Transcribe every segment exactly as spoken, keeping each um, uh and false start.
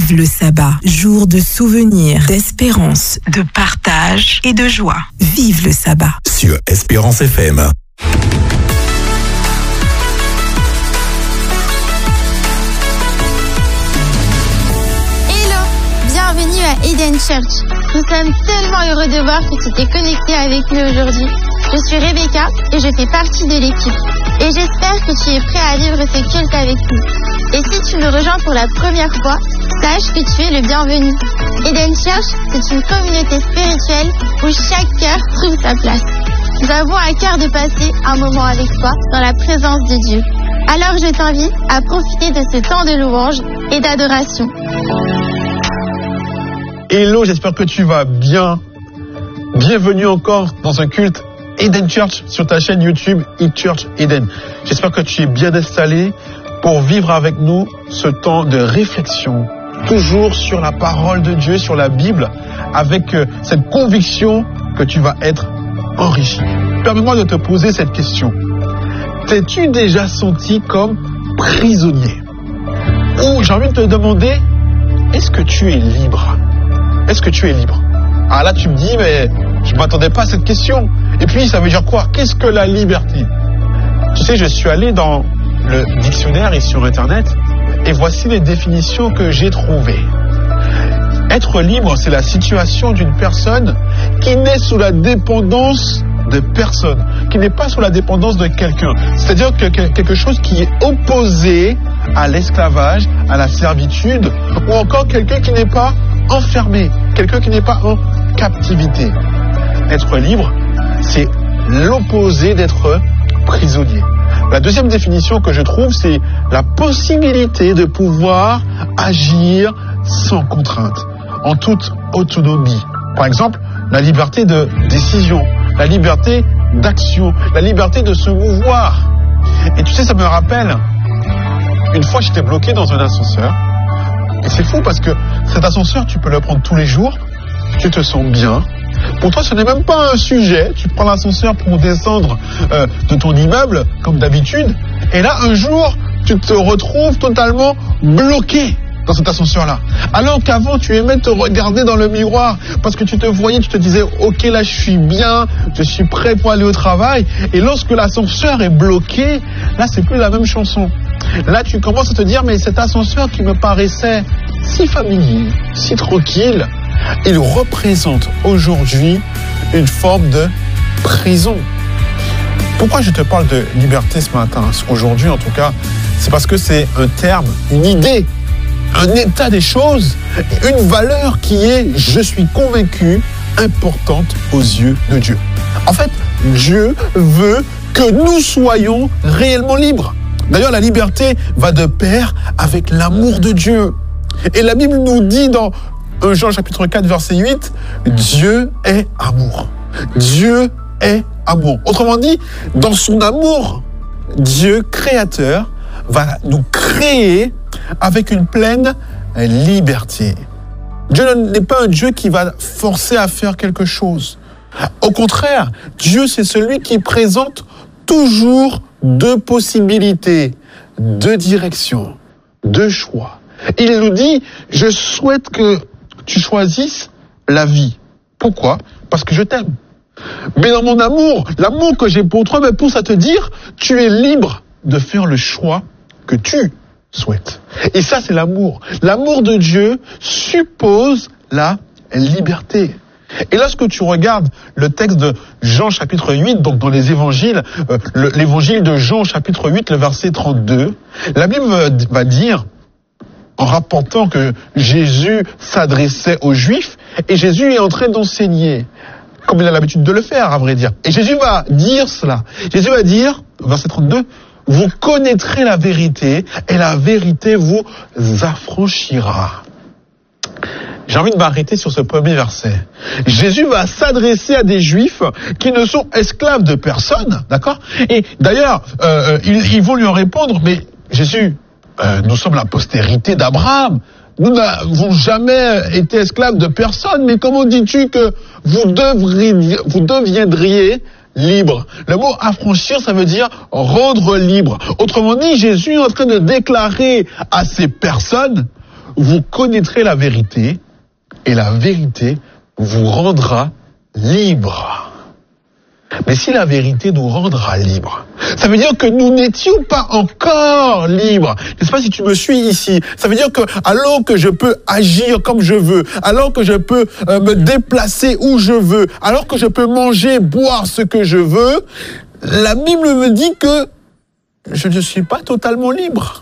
Vive le sabbat, jour de souvenirs, d'espérance, de partage et de joie. Vive le sabbat. Sur Espérance F M. Hello, bienvenue à Eden Church. Nous sommes tellement heureux de voir que tu t'es connecté avec nous aujourd'hui. Je suis Rebecca et je fais partie de l'équipe. Et j'espère que tu es prêt à vivre ce culte avec nous. Et si tu nous rejoins pour la première fois, sache que tu es le bienvenu. Eden Church, c'est une communauté spirituelle où chaque cœur trouve sa place. Nous avons à cœur de passer un moment avec toi dans la présence de Dieu. Alors je t'invite à profiter de ce temps de louange et d'adoration. Hello, j'espère que tu vas bien. Bienvenue encore dans un culte Eden Church sur ta chaîne YouTube eChurch Eden. J'espère que tu es bien installé pour vivre avec nous ce temps de réflexion, toujours sur la parole de Dieu, sur la Bible, avec euh, cette conviction que tu vas être enrichi. Permets-moi de te poser cette question. T'es-tu déjà senti comme prisonnier? Ou j'ai envie de te demander, est-ce que tu es libre? Est-ce que tu es libre? Ah là tu me dis, mais je ne m'attendais pas à cette question. Et puis ça veut dire quoi? Qu'est-ce que la liberté? Tu sais, je suis allé dans le dictionnaire et sur internet, et voici les définitions que j'ai trouvées. Être libre, c'est la situation d'une personne qui n'est sous la dépendance de personne, qui n'est pas sous la dépendance de quelqu'un. C'est-à-dire que quelque chose qui est opposé à l'esclavage, à la servitude, ou encore quelqu'un qui n'est pas enfermé, quelqu'un qui n'est pas en captivité. Être libre, c'est l'opposé d'être prisonnier. La deuxième définition que je trouve, c'est la possibilité de pouvoir agir sans contrainte, en toute autonomie. Par exemple, la liberté de décision, la liberté d'action, la liberté de se mouvoir. Et tu sais, ça me rappelle, une fois j'étais bloqué dans un ascenseur, et c'est fou parce que cet ascenseur, tu peux le prendre tous les jours, tu te sens bien. Pour toi, ce n'est même pas un sujet. Tu prends l'ascenseur pour descendre euh, de ton immeuble, comme d'habitude. Et là, un jour, tu te retrouves totalement bloqué dans cet ascenseur-là. Alors qu'avant, tu aimais te regarder dans le miroir parce que tu te voyais, tu te disais, ok, là, je suis bien, je suis prêt pour aller au travail. Et lorsque l'ascenseur est bloqué, là, c'est plus la même chanson. Là, tu commences à te dire, mais cet ascenseur qui me paraissait si familier, si tranquille, il représente aujourd'hui une forme de prison. Pourquoi je te parle de liberté ce matin, aujourd'hui en tout cas? C'est parce que c'est un terme, une idée, un état des choses, une valeur qui est, je suis convaincu, importante aux yeux de Dieu. En fait, Dieu veut que nous soyons réellement libres. D'ailleurs, la liberté va de pair avec l'amour de Dieu. Et la Bible nous dit dans Jean chapitre quatre, verset huit, Dieu est amour. Dieu est amour. Autrement dit, dans son amour, Dieu créateur va nous créer avec une pleine liberté. Dieu n'est pas un Dieu qui va forcer à faire quelque chose. Au contraire, Dieu, c'est celui qui présente toujours deux possibilités, deux directions, deux choix. Il nous dit, je souhaite que tu choisisses la vie. Pourquoi? Parce que je t'aime. Mais dans mon amour, l'amour que j'ai pour toi me pousse à te dire, tu es libre de faire le choix que tu souhaites. Et ça, c'est l'amour. L'amour de Dieu suppose la liberté. Et lorsque tu regardes le texte de Jean chapitre huit, donc dans les évangiles, euh, le, l'évangile de Jean chapitre huit, le verset trente-deux, la Bible va dire, en rapportant que Jésus s'adressait aux Juifs, et Jésus est en train d'enseigner, comme il a l'habitude de le faire, à vrai dire. Et Jésus va dire cela. Jésus va dire, verset trente-deux, « Vous connaîtrez la vérité, et la vérité vous affranchira. » J'ai envie de m'arrêter sur ce premier verset. Jésus va s'adresser à des Juifs qui ne sont esclaves de personne, d'accord? Et d'ailleurs, euh, ils, ils vont lui en répondre, mais Jésus, euh, nous sommes la postérité d'Abraham. Nous n'avons jamais été esclaves de personne, mais comment dis-tu que vous devriez, vous deviendriez libre? Le mot affranchir, ça veut dire rendre libre. Autrement dit, Jésus est en train de déclarer à ces personnes vous connaîtrez la vérité, et la vérité vous rendra libre. Mais si la vérité nous rendra libre, ça veut dire que nous n'étions pas encore libres. Je ne sais pas si tu me suis ici. Ça veut dire que alors que je peux agir comme je veux, alors que je peux euh, me déplacer où je veux, alors que je peux manger, boire ce que je veux, la Bible me dit que je ne suis pas totalement libre.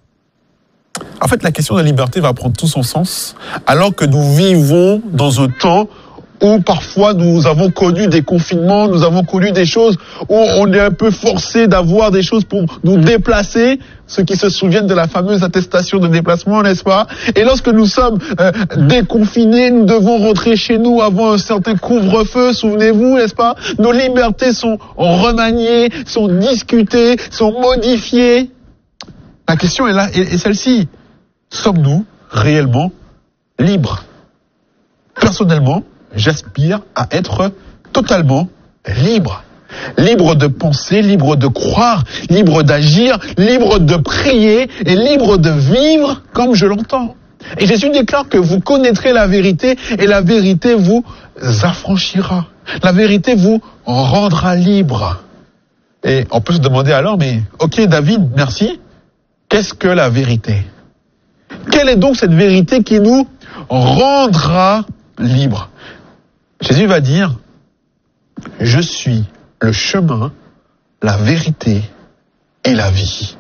En fait, la question de la liberté va prendre tout son sens alors que nous vivons dans un temps où parfois nous avons connu des confinements, nous avons connu des choses où on est un peu forcé d'avoir des choses pour nous déplacer, ceux qui se souviennent de la fameuse attestation de déplacement, n'est-ce pas? Et lorsque nous sommes euh, déconfinés, nous devons rentrer chez nous avant un certain couvre-feu, souvenez-vous, n'est-ce pas? Nos libertés sont remaniées, sont discutées, sont modifiées. La question est là, et celle-ci. Sommes-nous réellement libres? Personnellement, j'aspire à être totalement libre. Libre de penser, libre de croire, libre d'agir, libre de prier et libre de vivre comme je l'entends. Et Jésus déclare que vous connaîtrez la vérité et la vérité vous affranchira. La vérité vous rendra libre. Et on peut se demander alors, mais ok David, merci, qu'est-ce que la vérité? Quelle est donc cette vérité qui nous rendra libres? Jésus va dire, je suis le chemin, la vérité et la vie.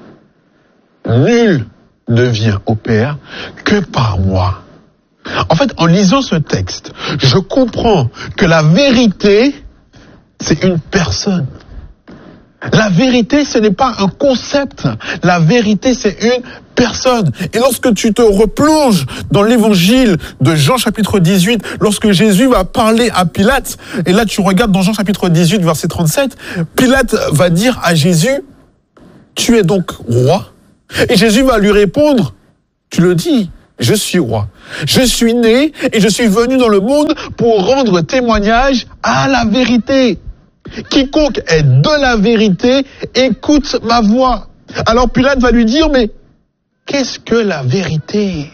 Nul ne vient au Père que par moi. En fait, en lisant ce texte, je comprends que la vérité, c'est une personne. La vérité, ce n'est pas un concept. La vérité, c'est une personne. Et lorsque tu te replonges dans l'évangile de Jean chapitre dix-huit, lorsque Jésus va parler à Pilate, et là tu regardes dans Jean chapitre dix-huit, verset trente-sept, Pilate va dire à Jésus, tu es donc roi? Et Jésus va lui répondre, tu le dis, je suis roi. Je suis né et je suis venu dans le monde pour rendre témoignage à la vérité. Quiconque est de la vérité, écoute ma voix. Alors Pilate va lui dire, mais qu'est-ce que la vérité?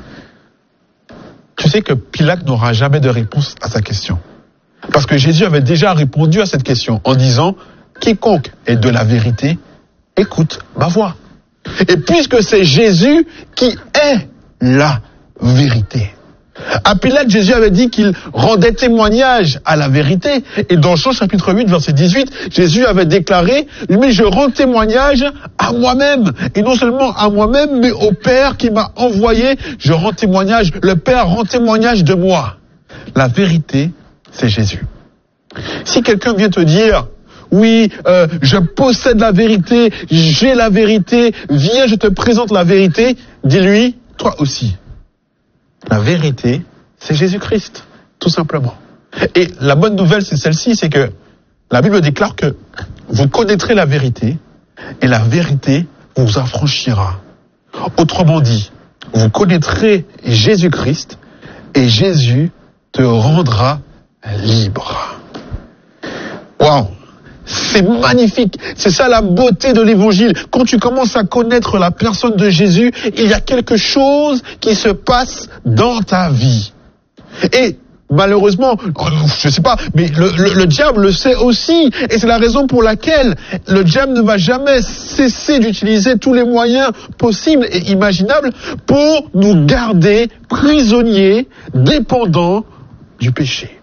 Tu sais que Pilate n'aura jamais de réponse à sa question. Parce que Jésus avait déjà répondu à cette question en disant, quiconque est de la vérité, écoute ma voix. Et puisque c'est Jésus qui est la vérité. À Pilate, Jésus avait dit qu'il rendait témoignage à la vérité. Et dans Jean chapitre huit, verset dix-huit, Jésus avait déclaré, mais je rends témoignage à moi-même. Et non seulement à moi-même, mais au Père qui m'a envoyé, je rends témoignage. Le Père rend témoignage de moi. La vérité, c'est Jésus. Si quelqu'un vient te dire, oui, euh, je possède la vérité, j'ai la vérité, viens, je te présente la vérité, dis-lui, toi aussi. La vérité, c'est Jésus-Christ, tout simplement. Et la bonne nouvelle, c'est celle-ci, c'est que la Bible déclare que vous connaîtrez la vérité et la vérité vous affranchira. Autrement dit, vous connaîtrez Jésus-Christ et Jésus te rendra libre. Waouh! C'est magnifique, c'est ça la beauté de l'évangile. Quand tu commences à connaître la personne de Jésus, il y a quelque chose qui se passe dans ta vie. Et malheureusement, je ne sais pas, mais le, le, le diable le sait aussi. Et c'est la raison pour laquelle le diable ne va jamais cesser d'utiliser tous les moyens possibles et imaginables pour nous garder prisonniers, dépendants du péché.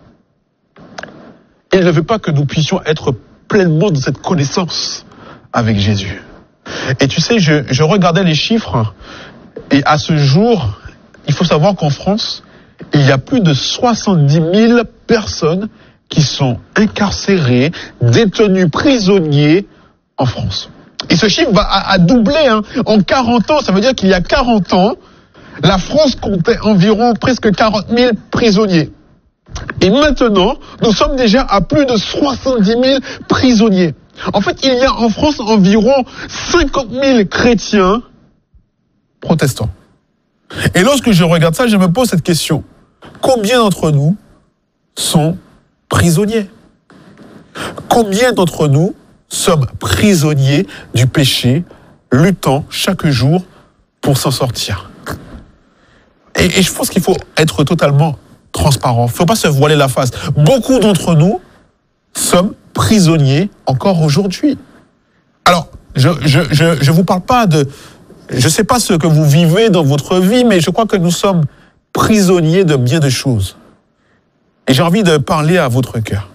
Il ne veut pas que nous puissions être pleinement de cette connaissance avec Jésus. Et tu sais, je, je regardais les chiffres, et à ce jour, il faut savoir qu'en France, il y a plus de soixante-dix mille personnes qui sont incarcérées, détenues, prisonniers en France. Et ce chiffre va à, à doubler, hein. En quarante ans, ça veut dire qu'il y a quarante ans, la France comptait environ presque quarante mille prisonniers. Et maintenant, nous sommes déjà à plus de soixante-dix mille prisonniers. En fait, il y a en France environ cinquante mille chrétiens protestants. Et lorsque je regarde ça, je me pose cette question. Combien d'entre nous sont prisonniers? Combien d'entre nous sommes prisonniers du péché, luttant chaque jour pour s'en sortir? Et, et je pense qu'il faut être totalement transparent. Il ne faut pas se voiler la face. Beaucoup d'entre nous sommes prisonniers encore aujourd'hui. Alors, je ne je, je, je vous parle pas de... Je ne sais pas ce que vous vivez dans votre vie, mais je crois que nous sommes prisonniers de bien des choses. Et j'ai envie de parler à votre cœur.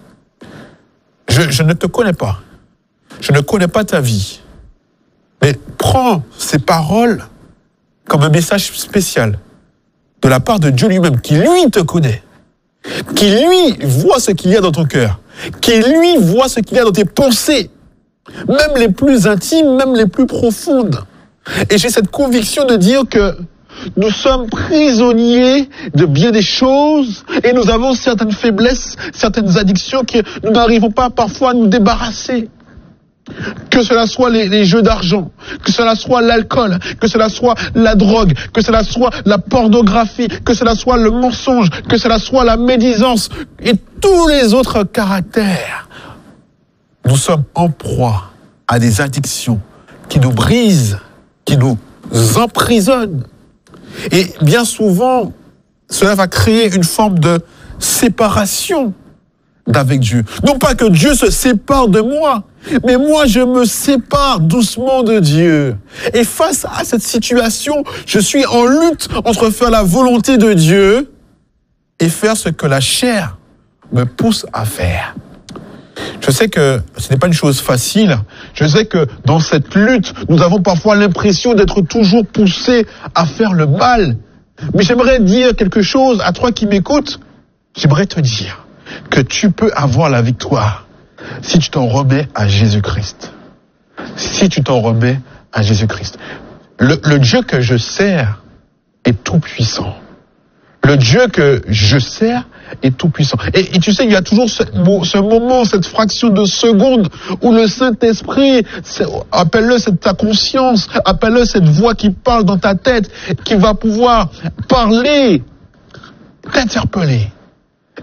Je, je ne te connais pas. Je ne connais pas ta vie. Mais prends ces paroles comme un message spécial de la part de Dieu lui-même, qui lui te connaît, qui lui voit ce qu'il y a dans ton cœur, qui lui voit ce qu'il y a dans tes pensées, même les plus intimes, même les plus profondes. Et j'ai cette conviction de dire que nous sommes prisonniers de bien des choses et nous avons certaines faiblesses, certaines addictions que nous n'arrivons pas parfois à nous débarrasser. Que cela soit les, les jeux d'argent, que cela soit l'alcool, que cela soit la drogue, que cela soit la pornographie, que cela soit le mensonge, que cela soit la médisance et tous les autres caractères. Nous sommes en proie à des addictions qui nous brisent, qui nous emprisonnent. Et bien souvent, cela va créer une forme de séparation d'avec Dieu. Non pas que Dieu se sépare de moi, mais moi je me sépare doucement de Dieu. Et face à cette situation, je suis en lutte entre faire la volonté de Dieu et faire ce que la chair me pousse à faire. Je sais que ce n'est pas une chose facile. Je sais que dans cette lutte, nous avons parfois l'impression d'être toujours poussés à faire le mal. Mais j'aimerais dire quelque chose à toi qui m'écoutes. J'aimerais te dire que tu peux avoir la victoire si tu t'en remets à Jésus-Christ. Si tu t'en remets à Jésus-Christ. Le, le Dieu que je sers est tout puissant. Le Dieu que je sers est tout puissant. Et, et tu sais, il y a toujours ce, ce moment, cette fraction de seconde où le Saint-Esprit, appelle-le c'est ta conscience, appelle-le cette voix qui parle dans ta tête, qui va pouvoir parler, t'interpeller.